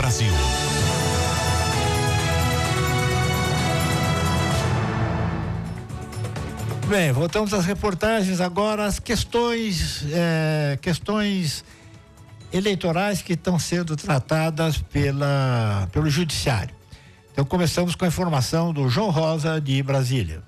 Brasil. Bem, voltamos às reportagens agora, as questões eleitorais que estão sendo tratadas pelo judiciário. Então começamos com a informação do João Rosa de Brasília.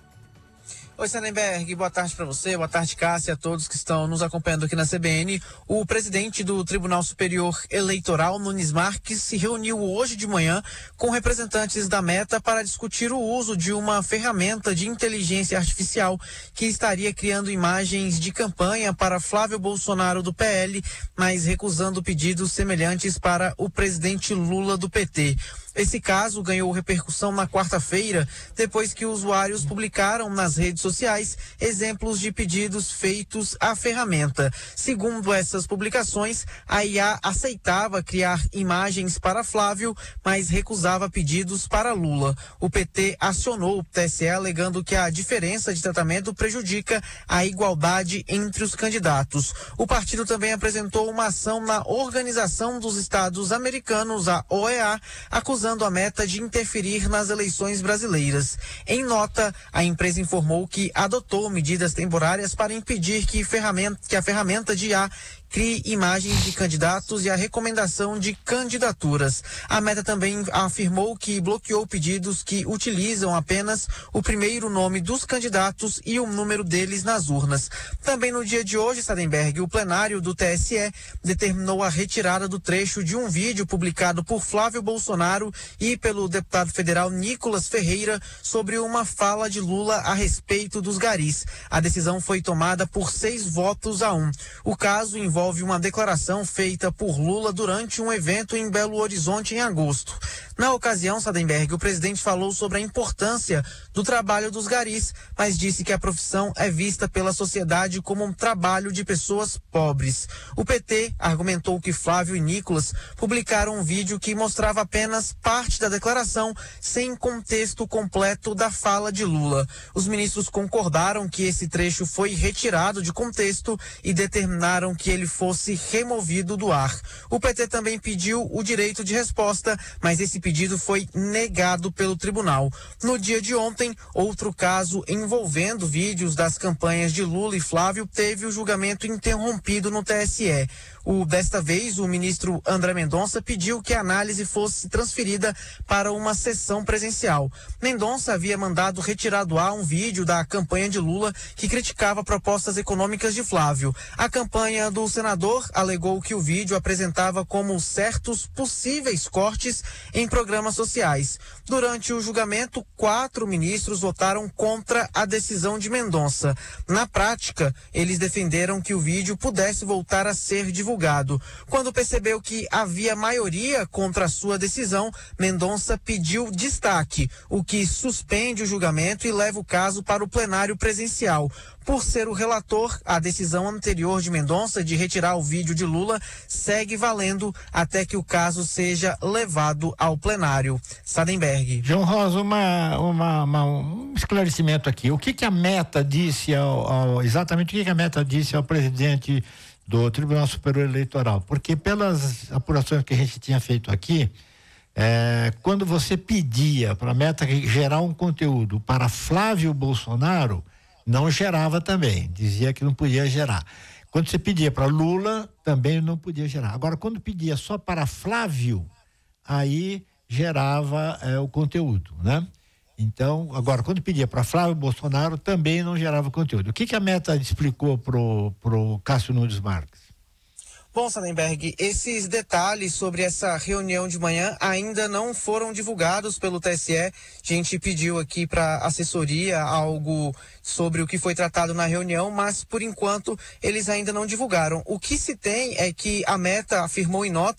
Oi, Sanenberg, boa tarde para você, boa tarde, Cássia, a todos que estão nos acompanhando aqui na CBN. O presidente do Tribunal Superior Eleitoral, Nunes Marques, se reuniu hoje de manhã com representantes da Meta para discutir o uso de uma ferramenta de inteligência artificial que estaria criando imagens de campanha para Flávio Bolsonaro do PL, mas recusando pedidos semelhantes para o presidente Lula do PT. Esse caso ganhou repercussão na quarta-feira, depois que usuários publicaram nas redes sociais exemplos de pedidos feitos à ferramenta. Segundo essas publicações, a IA aceitava criar imagens para Flávio, mas recusava pedidos para Lula. O PT acionou o TSE alegando que a diferença de tratamento prejudica a igualdade entre os candidatos. O partido também apresentou uma ação na Organização dos Estados Americanos, a OEA, acusando a Meta de interferir nas eleições brasileiras. Em nota, a empresa informou que adotou medidas temporárias para impedir que a ferramenta de IA crie imagens de candidatos e a recomendação de candidaturas. A Meta também afirmou que bloqueou pedidos que utilizam apenas o primeiro nome dos candidatos e o número deles nas urnas. Também no dia de hoje, Sadenberg, o plenário do TSE determinou a retirada do trecho de um vídeo publicado por Flávio Bolsonaro e pelo deputado federal Nicolas Ferreira sobre uma fala de Lula a respeito dos garis. A decisão foi tomada por 6-1. O caso envolve uma declaração feita por Lula durante um evento em Belo Horizonte em agosto. Na ocasião, Sadenberg, o presidente falou sobre a importância do trabalho dos garis, mas disse que a profissão é vista pela sociedade como um trabalho de pessoas pobres. O PT argumentou que Flávio e Nicolas publicaram um vídeo que mostrava apenas parte da declaração, sem contexto completo da fala de Lula. Os ministros concordaram que esse trecho foi retirado de contexto e determinaram que ele fosse removido do ar. O PT também pediu o direito de resposta, mas esse pedido foi negado pelo tribunal. No dia de ontem, outro caso envolvendo vídeos das campanhas de Lula e Flávio teve o julgamento interrompido no TSE. Desta vez, o ministro André Mendonça pediu que a análise fosse transferida para uma sessão presencial. Mendonça havia mandado retirar do ar um vídeo da campanha de Lula que criticava propostas econômicas de Flávio. A campanha do senador alegou que o vídeo apresentava como certos possíveis cortes em programas sociais. Durante o julgamento, 4 ministros votaram contra a decisão de Mendonça. Na prática, eles defenderam que o vídeo pudesse voltar a ser divulgado. Quando percebeu que havia maioria contra a sua decisão, Mendonça pediu destaque, o que suspende o julgamento e leva o caso para o plenário presencial. Por ser o relator, a decisão anterior de Mendonça de retirar o vídeo de Lula segue valendo até que o caso seja levado ao plenário. Sadenberg. João Rosa, um esclarecimento aqui. O que a Meta disse exatamente o que a Meta disse ao presidente do Tribunal Superior Eleitoral? Porque pelas apurações que a gente tinha feito aqui, quando você pedia para a Meta gerar um conteúdo para Flávio Bolsonaro, não gerava também, dizia que não podia gerar. Quando você pedia para Lula, também não podia gerar. Agora, quando pedia só para Flávio, aí gerava o conteúdo, né? Então, agora, quando pedia para Flávio Bolsonaro, também não gerava conteúdo. O que a Meta explicou pro Cássio Nunes Marques? Bom, Sadenberg, esses detalhes sobre essa reunião de manhã ainda não foram divulgados pelo TSE. A gente pediu aqui para assessoria algo sobre o que foi tratado na reunião, mas por enquanto eles ainda não divulgaram. O que se tem é que a Meta afirmou em nota